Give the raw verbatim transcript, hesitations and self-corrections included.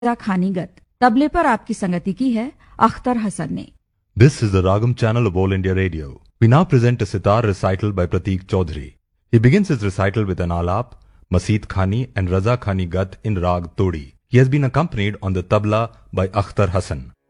खानीगत तबले पर आपकी संगति की है अख्तर हसन ने। This is the Ragam channel of All India Radio. We now present a sitar recital by Prateek Chaudhary. He begins his recital with an alap, Maseet Khani and Raza Khani Gat in Rag Todi. He has been accompanied on the tabla by Akhtar Hassan.